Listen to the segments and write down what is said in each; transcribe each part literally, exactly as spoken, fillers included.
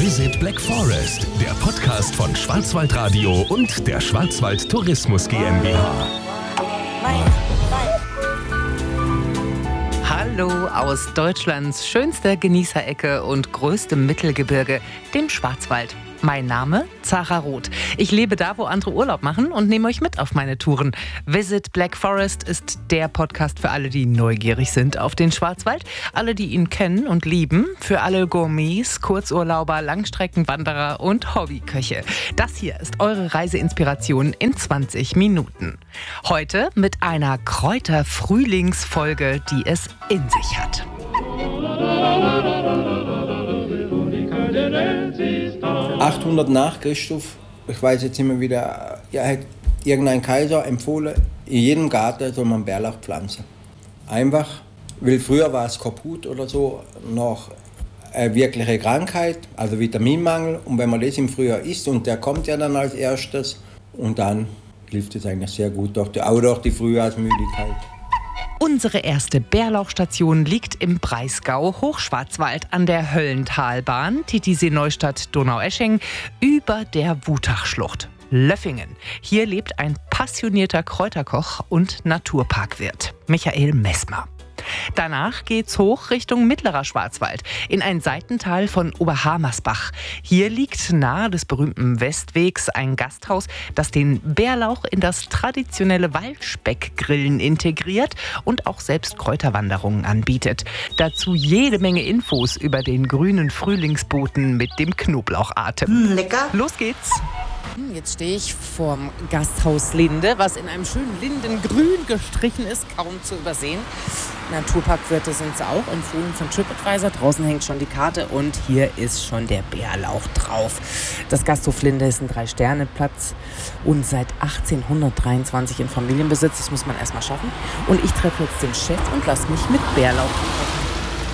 Visit Black Forest, der Podcast von Schwarzwaldradio und der Schwarzwald Tourismus GmbH. Hallo aus Deutschlands schönster Genießerecke und größtem Mittelgebirge, dem Schwarzwald. Mein Name? Zara Roth. Ich lebe da, wo andere Urlaub machen und nehme euch mit auf meine Touren. Visit Black Forest ist der Podcast für alle, die neugierig sind auf den Schwarzwald, alle, die ihn kennen und lieben, für alle Gourmets, Kurzurlauber, Langstreckenwanderer und Hobbyköche. Das hier ist eure Reiseinspiration in zwanzig Minuten. Heute mit einer Kräuter-Frühlingsfolge, die es in sich hat. achthundert nach Christus, ich weiß jetzt immer wieder, ja, hat irgendein Kaiser empfohlen, in jedem Garten soll man Bärlauch pflanzen. Einfach, weil früher war es kaputt oder so, noch eine wirkliche Krankheit, also Vitaminmangel. Und wenn man das im Frühjahr isst, und der kommt ja dann als erstes, und dann hilft es eigentlich sehr gut, auch durch die Frühjahrsmüdigkeit. Unsere erste Bärlauchstation liegt im Breisgau, Hochschwarzwald, an der Höllentalbahn, Titisee-Neustadt-Donaueschingen, über der Wutachschlucht. Löffingen. Hier lebt ein passionierter Kräuterkoch und Naturparkwirt, Michael Messmer. Danach geht's hoch Richtung Mittlerer Schwarzwald, in ein Seitental von Oberhammersbach. Hier liegt nahe des berühmten Westwegs ein Gasthaus, das den Bärlauch in das traditionelle Waldspeckgrillen integriert und auch selbst Kräuterwanderungen anbietet. Dazu jede Menge Infos über den grünen Frühlingsboten mit dem Knoblauchatem. Mm, lecker. Los geht's! Jetzt stehe ich vorm Gasthaus Linde, was in einem schönen Lindengrün gestrichen ist, kaum zu übersehen. Naturparkwirte sind es auch, empfohlen von TripAdvisor. Draußen hängt schon die Karte und hier ist schon der Bärlauch drauf. Das Gasthof Linde ist ein Drei-Sterne-Platz und seit achtzehnhundertdreiundzwanzig in Familienbesitz. Das muss man erst mal schaffen. Und ich treffe jetzt den Chef und lasse mich mit Bärlauch treffen.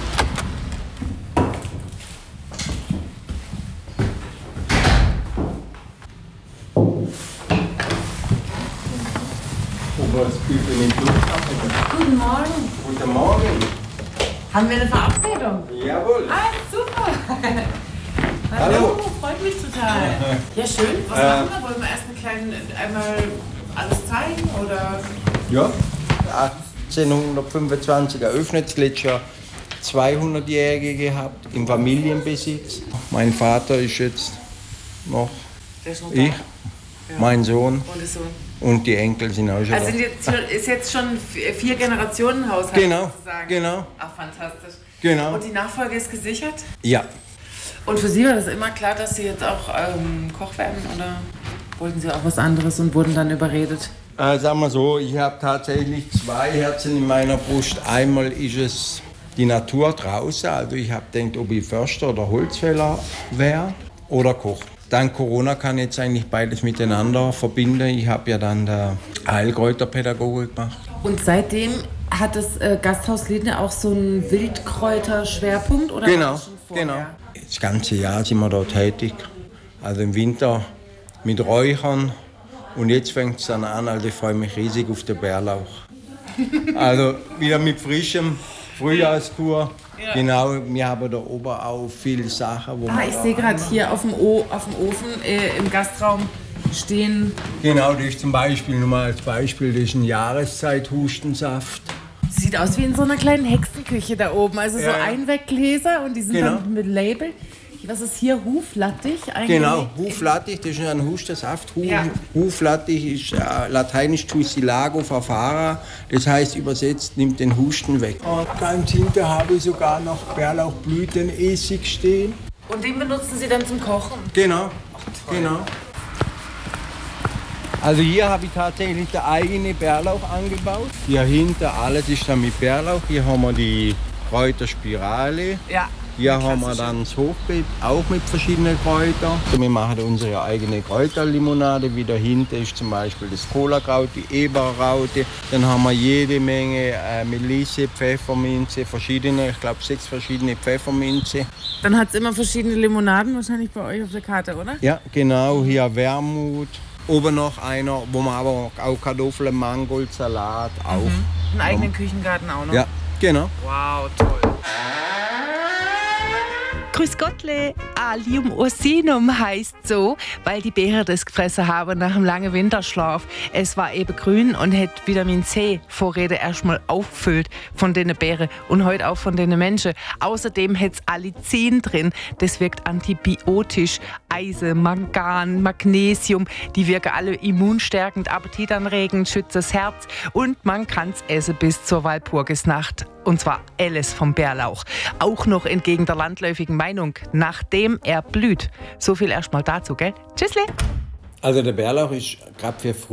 Guten Morgen. Guten Morgen. Haben wir eine Verabredung? Jawohl. Ah, super. Hallo. Hallo, freut mich total. Ja, schön. Was Äh, machen wir? Wollen wir erst einen kleinen, einmal alles zeigen, oder? Ja, achtzehnhundertfünfundzwanzig eröffnet, das letzte Jahr zweihundertjährige gehabt, im Familienbesitz. Mein Vater ist jetzt noch, Der ist noch ich, da. Ja. mein Sohn Und ist so. und die Enkel sind auch schon Also da. sind jetzt, ist jetzt schon vier Generationen Haushalt Genau, sozusagen. genau. Ach, fantastisch. Genau. Und die Nachfolge ist gesichert? Ja, Und für Sie war das immer klar, dass Sie jetzt auch ähm, Koch werden, oder wollten Sie auch was anderes und wurden dann überredet? äh, sagen wir so, ich habe tatsächlich zwei Herzen in meiner Brust. Einmal ist es die Natur draußen, also ich habe gedacht, ob ich Förster oder Holzfäller wäre oder Koch. Dank Corona kann ich jetzt eigentlich beides miteinander verbinden. Ich habe ja dann der Heilkräuterpädagoge gemacht. Und seitdem hat das äh, Gasthaus Linde auch so einen Wildkräuter-Schwerpunkt? Oder Genau, war das schon vorher? genau. Das ganze Jahr sind wir da tätig. Also im Winter mit Räuchern. Und jetzt fängt es dann an, also ich freue mich riesig auf den Bärlauch. Also wieder mit frischem Frühjahrskur. Ja. Genau, wir haben da oben auch viele Sachen, wo Ah, man ich sehe gerade hier auf dem, o- auf dem Ofen äh, im Gastraum stehen. Genau, das ist zum Beispiel, nur mal als Beispiel, das ist ein Jahreszeit-Hustensaft. Sieht aus wie in so einer kleinen Hexenküche da oben. Also so Ja, ja. Einweggläser und die sind Genau. dann mit Label. Was ist hier? Huflattich? Genau, Huflattich, das ist ein Hustensaft. Hu- Ja. Huflattich ist äh, lateinisch Tussilago verfara, das heißt übersetzt, nimmt den Husten weg. Und ganz hinten habe ich sogar noch Bärlauchblütenessig stehen. Und den benutzen Sie dann zum Kochen? Genau, genau. Also hier habe ich tatsächlich den eigenen Bärlauch angebaut. Hier hinten alles ist dann mit Bärlauch. Hier haben wir die Kräuterspirale. Ja. Hier haben wir dann das Hochbeet, auch mit verschiedenen Kräutern. Wir machen unsere eigene Kräuterlimonade. Wie dahinter ist zum Beispiel das Cola-Kraut, die Eberraute. Dann haben wir jede Menge äh, Melisse, Pfefferminze, verschiedene, ich glaube sechs verschiedene Pfefferminze. Dann hat es immer verschiedene Limonaden wahrscheinlich bei euch auf der Karte, oder? Ja, genau, hier Wermut. Oben noch einer, wo man aber auch Kartoffeln, Mangold, Salat auch. Mhm. Einen eigenen Küchengarten auch noch? Ja, genau. Wow, toll. Grüß Gottle, Allium ursinum heißt so, weil die Beeren das gefressen haben nach einem langen Winterschlaf. Es war eben grün und hat Vitamin C Vorräte erstmal auffüllt von den Beeren und heute auch von den Menschen. Außerdem hat es Allicin drin, das wirkt antibiotisch. Eisen, Mangan, Magnesium, die wirken alle immunstärkend, appetitanregend, schützt das Herz und man kann es essen bis zur Walpurgisnacht. Und zwar alles vom Bärlauch. Auch noch entgegen der landläufigen Meinung, nachdem er blüht. So viel erstmal dazu, gell? Tschüssli! Also der Bärlauch ist gerade für